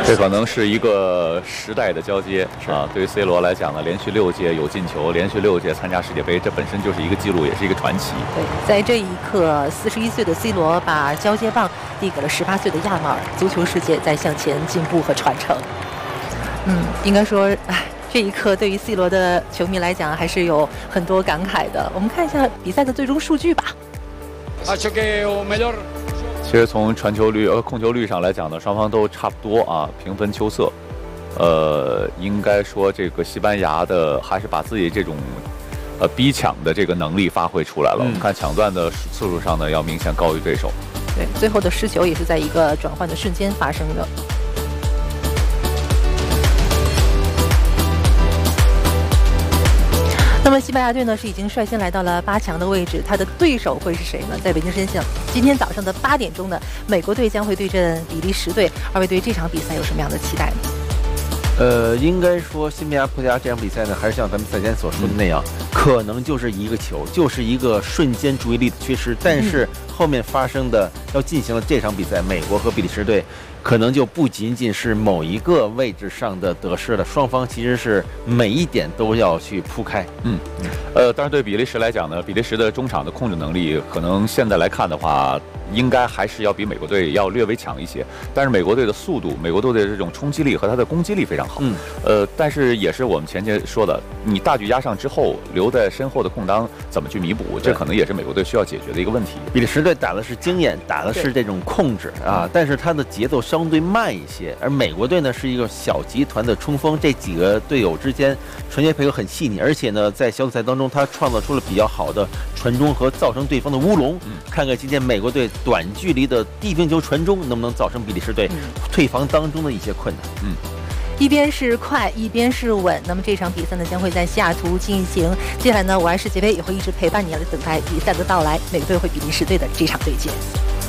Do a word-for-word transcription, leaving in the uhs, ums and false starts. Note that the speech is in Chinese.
这可能是一个时代的交接啊！对于 C 罗来讲呢，连续六届有进球，连续六届参加世界杯，这本身就是一个记录，也是一个传奇。 对，在这一刻，四十一岁的 C 罗把交接棒递给了十八岁的亚马尔，足球世界在向前进步和传承。嗯，应该说，哎，这一刻对于 C 罗的球迷来讲，还是有很多感慨的。我们看一下比赛的最终数据吧。 其实从传球率、呃控球率上来讲呢，双方都差不多啊，平分秋色。呃，应该说这个西班牙的还是把自己这种呃逼抢的这个能力发挥出来了。嗯、我们看抢断的次数上呢，要明显高于对手。 对，最后的失球也是在一个转换的瞬间发生的。那么西班牙队呢是已经率先来到了八强的位置，他的对手会是谁呢？在北京时间今天早上的八点钟呢，美国队将会对阵比利时队。二位对这场比赛有什么样的期待呢？ 呃，应该说西班牙葡萄牙这场比赛呢，还是像咱们赛前所说的那样，嗯、可能就是一个球，就是一个瞬间注意力的缺失。但是后面发生的要进行了这场比赛，美国和比利时队。可能就不仅仅是某一个位置上的得失了，双方其实是每一点都要去铺开。 嗯，呃，当然对比利时来讲呢，比利时的中场的控制能力，可能现在来看的话，应该还是要比美国队要略微强一些。但是美国队的速度，美国队的这种冲击力和他的攻击力非常好。嗯，呃，但是也是我们前前说的，你大局压上之后，留在身后的空当怎么去弥补，这可能也是美国队需要解决的一个问题。 比利时队打的是经验，打的是这种控制啊，但是他的节奏相对慢一些，而美国队呢是一个小集团的冲锋，这几个队友之间传接配合很细腻，而且呢在小组赛当中他创造出了比较好的传中和造成对方的乌龙。嗯、看看今天美国队短距离的地平球传中能不能造成比利时队退防当中的一些困难。 嗯，一边是快，一边是稳。那么这场比赛呢将会在西雅图进行。接下来呢，我爱世界杯也会一直陪伴你来等待比赛的到来。美国队会比利时队的这场对决。